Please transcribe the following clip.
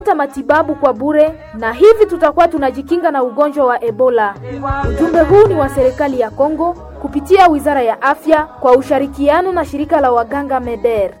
matibabu kwa bure, na hivi tutakuwa tunajikinga na ugonjwa wa Ebola. Ujumbe huu ni wa serikali ya Kongo kupitia Wizara ya Afya kwa ushirikiano na shirika la waganga MEDER.